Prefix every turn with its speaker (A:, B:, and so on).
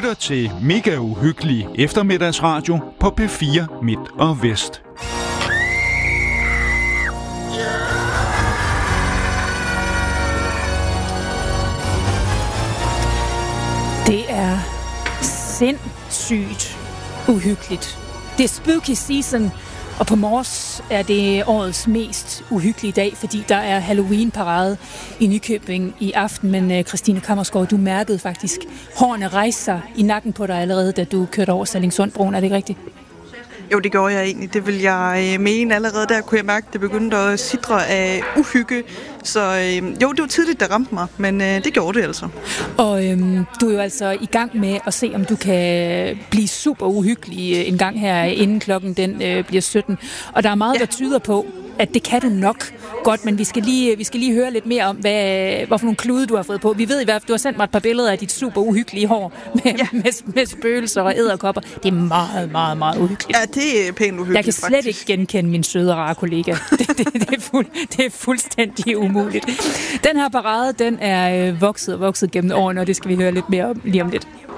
A: lytter til Mega Uhyggelig eftermiddagsradio på P4 Midt og Vest.
B: Det er sindssygt uhyggeligt. Det er spooky season, og på Mors er det årets mest uhyggelige dag, fordi der er Halloween-parade i Nykøbing i aften. Men Christine Kammersgaard, du mærkede faktisk hårene rejse sig i nakken på dig allerede, da du kørte over Sallingsundbroen. Er det ikke rigtigt?
C: Jo, det gjorde jeg egentlig. Det vil jeg mene. Allerede der kunne jeg mærke, at det begyndte at sidre af uhygge. Så jo, det var tidligt, der ramte mig, men det gjorde det altså.
B: Og du er jo altså i gang med at se, om du kan blive super uhyggelig en gang her, inden klokken den bliver 17. Og der er meget, der tyder på, at det kan du nok godt, men vi skal lige høre lidt mere om, hvad for nogle klude du har fået på. Vi ved i hvert fald, du har sendt mig et par billeder af dit super uhyggelige hår med spøgelser og edderkopper. Det er meget, meget, meget uhyggeligt.
C: Ja, det er pænt uhyggeligt.
B: Jeg kan slet ikke genkende min søde og rare kollega. Det er fuldstændig umuligt. Den her parade, den er vokset gennem årene, og det skal vi høre lidt mere om lige om lidt.